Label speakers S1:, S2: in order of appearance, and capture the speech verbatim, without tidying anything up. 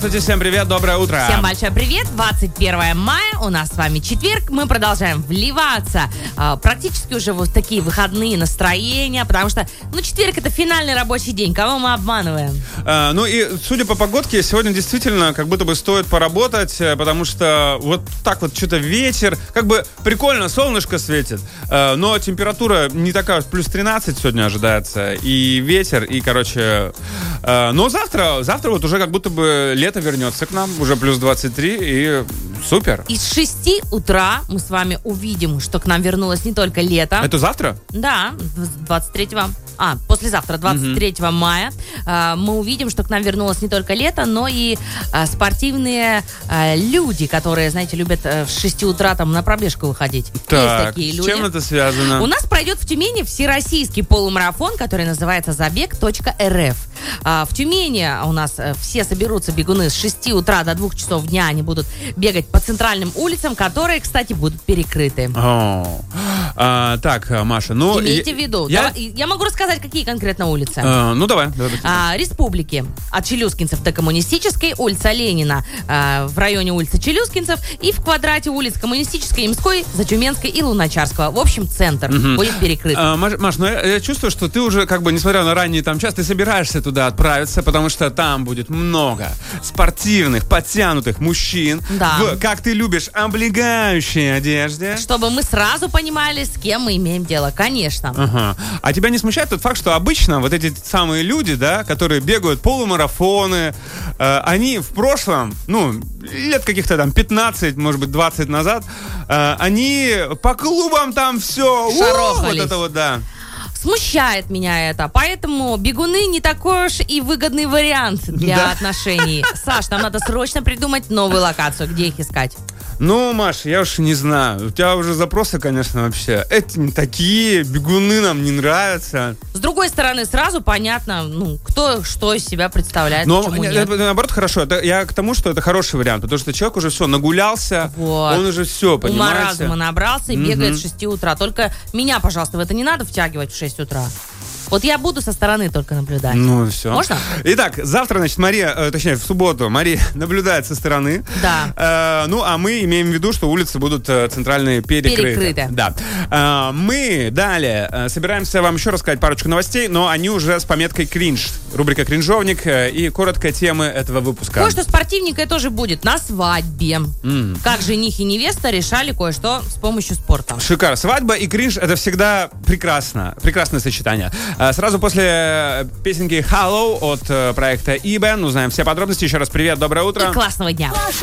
S1: Всем привет, доброе утро.
S2: Всем большой привет. двадцать первое мая, у нас с вами четверг. Мы продолжаем вливаться а, практически уже вот такие выходные настроения, потому что, ну, четверг это финальный рабочий день. Кого мы обманываем?
S1: А, ну и судя по погодке, сегодня действительно как будто бы стоит поработать, потому что вот так вот что-то ветер, как бы прикольно, солнышко светит, а, но температура не такая, плюс тринадцать сегодня ожидается, и ветер, и, короче, а, но завтра, завтра вот уже как будто бы лето вернется к нам, уже плюс двадцать три, и супер.
S2: И с шести утра мы с вами увидим, что к нам вернулось не только лето.
S1: Это завтра?
S2: Да, двадцать третьего. А, послезавтра, двадцать третьего mm-hmm. мая, э, мы увидим, что к нам вернулось не только лето, но и э, спортивные э, люди, которые, знаете, любят э, в шести утра там на пробежку выходить.
S1: Так,
S2: есть такие люди.
S1: С чем это связано?
S2: У нас пройдет в Тюмени всероссийский полумарафон, который называется забег точка эр эф. Э, в Тюмени у нас э, все соберутся бегуны с шести утра до двух часов дня. Они будут бегать по центральным улицам, которые, кстати, будут перекрыты.
S1: Oh. А, так, Маша, ну...
S2: Имейте в виду.
S1: Я...
S2: Давай, я могу рассказать, какие конкретно улицы.
S1: А, ну, давай. давай
S2: а, Республики. От Челюскинцев до Коммунистической. Улица Ленина а, в районе улицы Челюскинцев. И в квадрате улиц Коммунистической, Ямской, Затюменской и Луначарского. В общем, центр угу. будет перекрыт.
S1: А, Маш, Маш, ну я, я чувствую, что ты уже, как бы, несмотря на ранний там час, ты собираешься туда отправиться, потому что там будет много спортивных, подтянутых мужчин.
S2: Да.
S1: В, как ты любишь, облегающей одежде.
S2: Чтобы мы сразу понимали, с кем мы имеем дело. Конечно.
S1: Ага. А тебя не смущает тот факт, что обычно вот эти самые люди, да, которые бегают полумарафоны, э, они в прошлом, ну, лет каких-то там пятнадцать, может быть, двадцать назад, э, они по клубам там все,
S2: шарохались.
S1: Вот это вот, да.
S2: Смущает меня это, поэтому бегуны не такой уж и выгодный вариант для
S1: да.
S2: отношений. Саш, нам надо срочно придумать новую локацию, где их искать.
S1: Ну, Маш, я уж не знаю. У тебя уже запросы, конечно, вообще. Эти не такие, бегуны нам не нравятся.
S2: С другой стороны, сразу понятно, ну, кто что из себя представляет.
S1: Но
S2: почему нет.
S1: Это, наоборот, хорошо. Это, я к тому, что это хороший вариант, потому что человек уже все, нагулялся,
S2: вот.
S1: Он уже все, понимаете?
S2: Ума разума набрался и
S1: угу.
S2: бегает с шести утра. Только меня, пожалуйста, в это не надо втягивать в шесть утра. Вот я буду со стороны только наблюдать.
S1: Ну, все.
S2: Можно?
S1: Итак, завтра, значит, Мария, э, точнее, в субботу Мария наблюдает со стороны.
S2: Да.
S1: Э, ну, а мы имеем в виду, что улицы будут э, центральные перекрыты.
S2: Перекрыты.
S1: Да. Э, мы далее э, собираемся вам еще рассказать парочку новостей, но они уже с пометкой «Кринж». Рубрика «Кринжовник» э, и коротко темы этого выпуска.
S2: Кое-что спортивненькое тоже будет на свадьбе. Mm. Как жених и невеста решали кое-что с помощью спорта.
S1: Шикарно. Свадьба и кринж — это всегда прекрасно. Прекрасное сочетание. Сразу после песенки «Hello» от проекта и бэ эн узнаем все подробности. Еще раз привет, доброе утро.
S2: И классного дня.